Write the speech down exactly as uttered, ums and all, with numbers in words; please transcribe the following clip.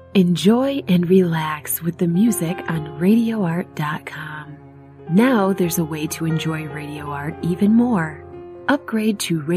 Enjoy and relax with the music on radio art dot com. Now there's a way to enjoy Radio Art even more. Upgrade to Radio